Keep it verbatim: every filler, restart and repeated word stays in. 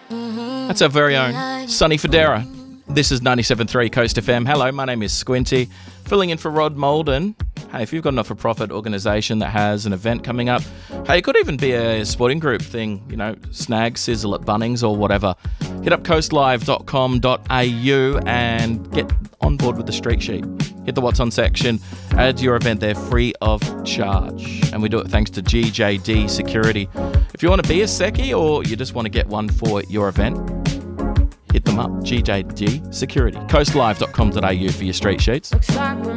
That's our very own Sonny Fodera. This is ninety-seven point three Coast F M. Hello, my name is Squinty, filling in for Rod Molden. Hey, if you've got a not-for-profit organisation that has an event coming up, hey, it could even be a sporting group thing, you know, snag, sizzle at Bunnings or whatever. Hit up coast live dot com dot a u and get on board with the street sheet. Hit the What's On section, add your event there free of charge. And we do it thanks to G J D Security. If you want to be a secchi or you just want to get one for your event, hit them up, G J D Security. coast live dot com dot a u for your street sheets. Looks like we're